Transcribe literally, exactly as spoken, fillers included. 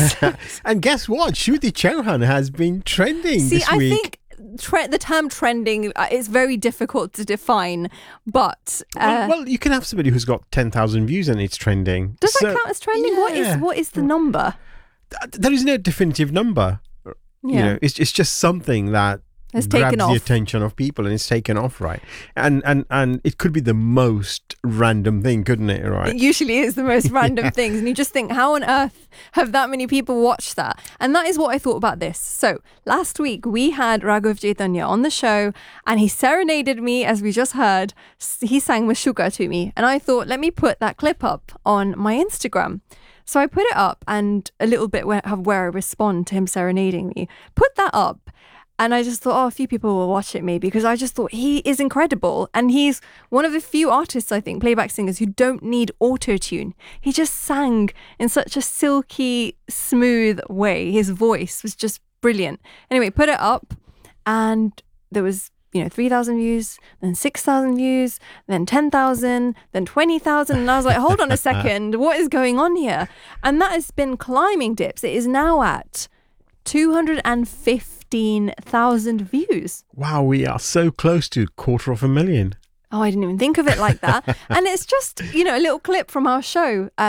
And guess what? Shruti Chauhan has been trending See, this I week. think tre- the term trending uh, is very difficult to define, but uh, well, well, you can have somebody who's got ten thousand views and it's trending. does So, that count as trending? What yeah. is what is the number? Th- There is no definitive number. Yeah, You know, it's it's just something that it's grabs taken the off. attention of people and it's taken off, right? And and and it could be the most random thing, couldn't it? Right? It usually is the most random Yeah. things, and you just think, how on earth have that many people watched that? And that is what I thought about this. So last week we had Raghav Chaitanya on the show, and he serenaded me, as we just heard. S- He sang Mashuga to me, and I thought, let me put that clip up on my Instagram. So I put it up, and a little bit where, of where I respond to him serenading me. Put that up. And I just thought, oh, a few people will watch it maybe, because I just thought he is incredible. And he's one of the few artists, I think, playback singers who don't need auto-tune. He just sang in such a silky, smooth way. His voice was just brilliant. Anyway, put it up, and there was, you know, three thousand views, then six thousand views, then ten thousand, then twenty thousand. And I was like, hold on a second, what is going on here? And that has been climbing dips. It is now at two hundred fifteen thousand views. Wow, we are so close to quarter of a million. Oh, I didn't even think of it like that. And it's just, you know, a little clip from our show.